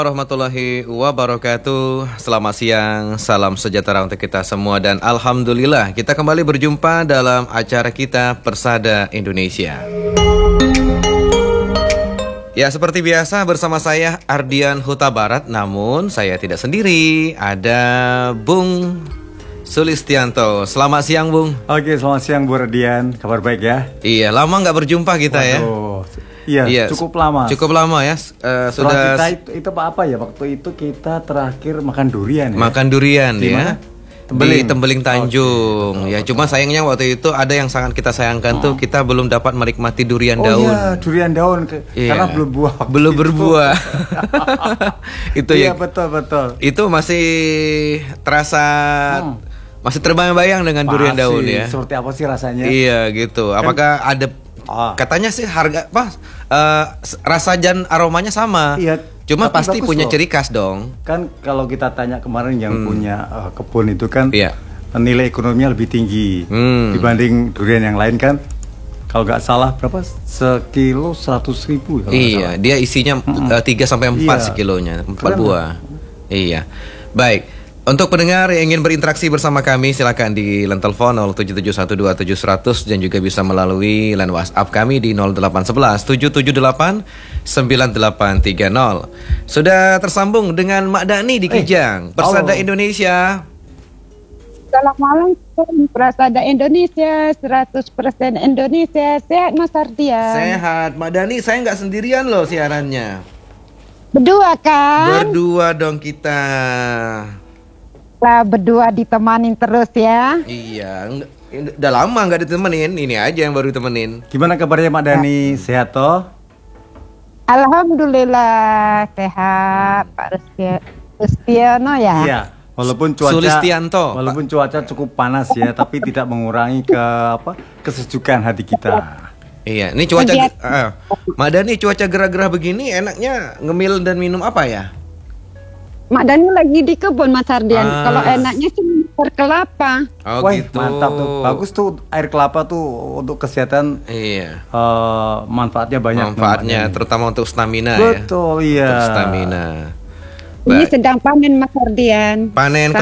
Warahmatullahi wabarakatuh. Selamat siang, salam sejahtera untuk kita semua. Dan Alhamdulillah kita kembali berjumpa dalam acara kita Persada Indonesia. Ya, seperti biasa bersama saya Ardian Huta Barat. Namun saya tidak sendiri, ada Bung Sulistianto. Selamat siang, Bung. Oke, selamat siang Bu Ardian. Kabar baik ya? Iya, lama nggak berjumpa kita. Waduh. Iya, cukup lama. Cukup lama ya. Sudah kita itu apa ya? Waktu itu kita terakhir makan durian ya. Makan durian di ya. mana? Di Tembeling Tanjung. Ya, cuma sayangnya waktu itu ada yang sangat kita sayangkan tuh, kita belum dapat menikmati durian daun. Iya, durian daun karena belum buah. Belum berbuah. Itu iya, ya. betul. Itu masih terasa masih terbayang-bayang dengan durian daun ya. Seperti apa sih rasanya? Iya, gitu. Apakah ada katanya sih harga rasa dan aromanya sama. Iya. Cuma pasti punya loh. ciri khas dong. Kan kalau kita tanya kemarin yang punya kebun itu kan nilai ekonominya lebih tinggi dibanding durian yang lain kan. Kalau nggak salah berapa sekilo 100.000 ya? Iya, dia isinya 3-4 sekilonya, 4 buah. Iya. Baik. Untuk pendengar yang ingin berinteraksi bersama kami, silakan di line telepon 077127100 dan juga bisa melalui line WhatsApp kami di 0811 778 9830. Sudah tersambung dengan Mak Dani di Kijang, Persada Indonesia. Assalamualaikum, Persada Indonesia, 100% Indonesia. Sehat Mas Ardian? Sehat, Mak Dani. Saya nggak sendirian loh siarannya. Berdua kan? Berdua dong kita. Lah, berdua ditemanin terus ya. Iya, udah lama nggak ditemenin. Ini aja yang baru ditemenin. Gimana kabarnya Mak Dani? Sehat toh? Alhamdulillah sehat, Pak Rustiono ya. Iya. Walaupun cuaca cukup panas ya, tapi tidak mengurangi kesejukan hati kita. Iya, ini cuaca Mak Dani, cuaca gerah-gerah begini enaknya ngemil dan minum apa ya? Mak Dani lagi di kebun Mas Ardian. Kalau enaknya sih air kelapa. Oh, wah, gitu. Mantap tuh. Bagus tuh air kelapa tuh untuk kesehatan. Iya. Manfaatnya banyak. Manfaatnya terutama untuk stamina. Betul, ya. iya. Untuk stamina. Ini sedang panen Mas Ardian.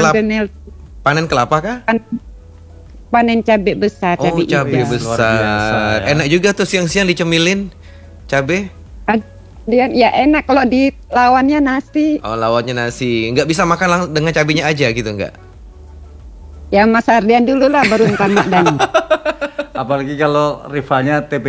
Panen kelapa kah? Panen cabai besar. Oh, cabai besar. Ya. Enak juga tuh siang-siang dicemilin cabai. Ya enak kalau di lawannya nasi. Oh, lawannya nasi. Nggak bisa makan dengan cabainya aja gitu nggak? Ya Mas Ardian dulu lah baru ntar Mak Dani. Apalagi kalau rivalnya TP